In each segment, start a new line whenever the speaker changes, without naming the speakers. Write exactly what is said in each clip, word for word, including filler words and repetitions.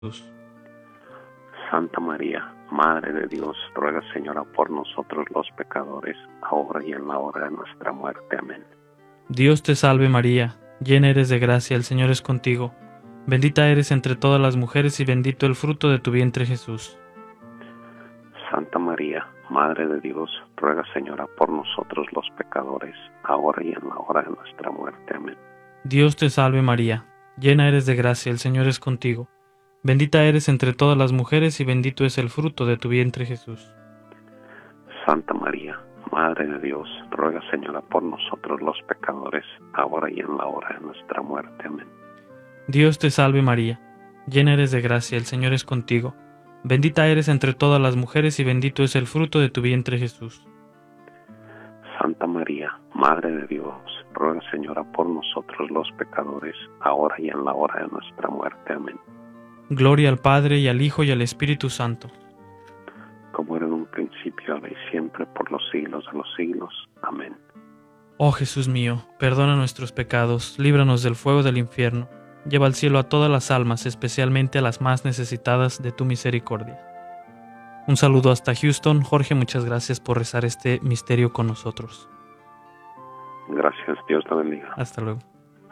Jesús.
Santa María, Madre de Dios, ruega, Señora, por nosotros los pecadores, ahora y en la hora de nuestra muerte. Amén.
Dios te salve María, llena eres de gracia, el Señor es contigo. Bendita eres entre todas las mujeres y bendito el fruto de tu vientre Jesús.
Santa María, Madre de Dios, ruega, Señora, por nosotros los pecadores, ahora y en la hora de nuestra muerte. Amén.
Dios te salve María, llena eres de gracia, el Señor es contigo. Bendita eres entre todas las mujeres y bendito es el fruto de tu vientre Jesús.
Santa María, Madre de Dios, ruega, Señora, por nosotros los pecadores, ahora y en la hora de nuestra muerte. Amén.
Dios te salve María, llena eres de gracia, el Señor es contigo. Bendita eres entre todas las mujeres y bendito es el fruto de tu vientre Jesús.
Santa María, Madre de Dios, ruega, Señora, por nosotros los pecadores, ahora y en la hora de nuestra muerte. Amén.
Gloria al Padre, y al Hijo, y al Espíritu Santo.
Como era en un principio, ahora y siempre, por los siglos de los siglos. Amén.
Oh Jesús mío, perdona nuestros pecados, líbranos del fuego del infierno, lleva al cielo a todas las almas, especialmente a las más necesitadas de tu misericordia. Un saludo hasta Houston. Jorge, muchas gracias por rezar este misterio con nosotros.
Gracias, Dios te bendiga.
Hasta luego.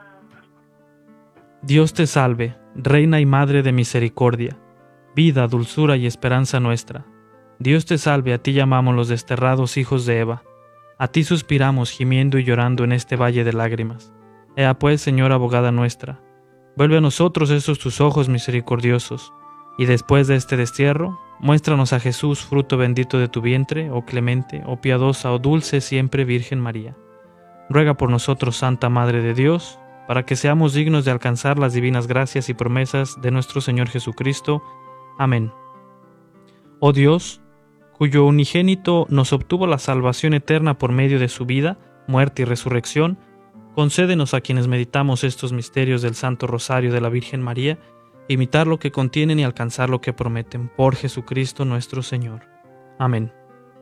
Dios te salve, Reina y Madre de misericordia, vida, dulzura y esperanza nuestra. Dios te salve, a ti llamamos los desterrados hijos de Eva. A ti suspiramos, gimiendo y llorando en este valle de lágrimas. Ea pues, Señora abogada nuestra, vuelve a nosotros esos tus ojos misericordiosos, y después de este destierro, muéstranos a Jesús, fruto bendito de tu vientre, oh clemente, oh piadosa, oh dulce siempre Virgen María. Ruega por nosotros, Santa Madre de Dios, para que seamos dignos de alcanzar las divinas gracias y promesas de nuestro Señor Jesucristo. Amén. Oh Dios, cuyo unigénito nos obtuvo la salvación eterna por medio de su vida, muerte y resurrección, concédenos a quienes meditamos estos misterios del Santo Rosario de la Virgen María, imitar lo que contienen y alcanzar lo que prometen, por Jesucristo nuestro Señor. Amén.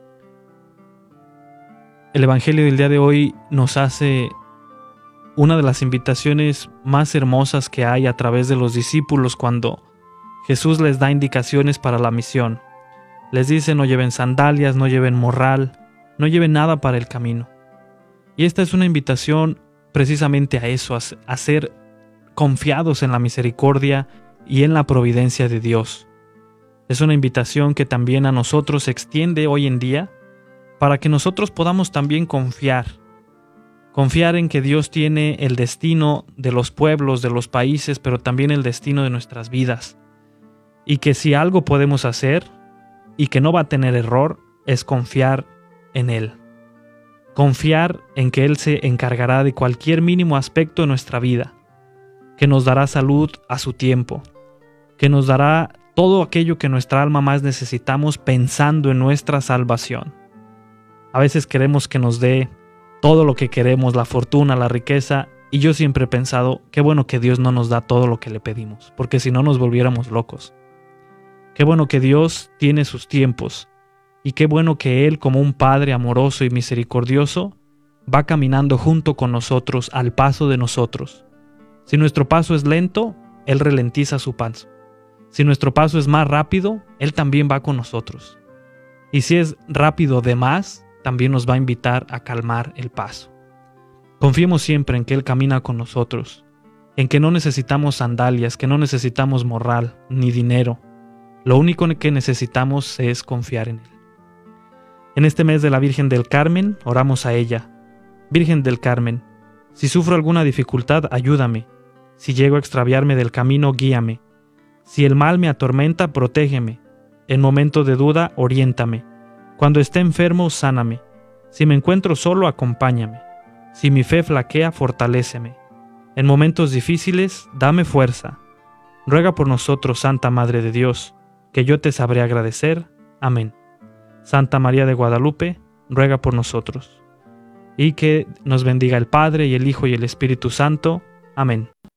El Evangelio del día de hoy nos hace una de las invitaciones más hermosas que hay a través de los discípulos cuando Jesús les da indicaciones para la misión. Les dice: no lleven sandalias, no lleven morral, no lleven nada para el camino. Y esta es una invitación precisamente a eso, a, a ser confiados en la misericordia y en la providencia de Dios. Es una invitación que también a nosotros se extiende hoy en día para que nosotros podamos también confiar. Confiar en que Dios tiene el destino de los pueblos, de los países, pero también el destino de nuestras vidas. Y que si algo podemos hacer, y que no va a tener error, es confiar en Él. Confiar en que Él se encargará de cualquier mínimo aspecto de nuestra vida, que nos dará salud a su tiempo, que nos dará todo aquello que nuestra alma más necesitamos pensando en nuestra salvación. A veces queremos que nos dé todo lo que queremos, la fortuna, la riqueza, y yo siempre he pensado, qué bueno que Dios no nos da todo lo que le pedimos, porque si no nos volviéramos locos. Qué bueno que Dios tiene sus tiempos, y qué bueno que Él, como un Padre amoroso y misericordioso, va caminando junto con nosotros, al paso de nosotros. Si nuestro paso es lento, Él ralentiza su paso. Si nuestro paso es más rápido, Él también va con nosotros. Y si es rápido de más, también nos va a invitar a calmar el paso. Confiemos siempre en que Él camina con nosotros, en que no necesitamos sandalias, que no necesitamos morral ni dinero. Lo único que necesitamos es confiar en Él. En este mes de la Virgen del Carmen, oramos a ella. Virgen del Carmen, si sufro alguna dificultad, ayúdame. Si llego a extraviarme del camino, guíame. Si el mal me atormenta, protégeme. En momento de duda, oriéntame. Cuando esté enfermo, sáname. Si me encuentro solo, acompáñame. Si mi fe flaquea, fortaléceme. En momentos difíciles, dame fuerza. Ruega por nosotros, Santa Madre de Dios, que yo te sabré agradecer. Amén. Santa María de Guadalupe, ruega por nosotros. Y que nos bendiga el Padre, y el Hijo, y el Espíritu Santo. Amén.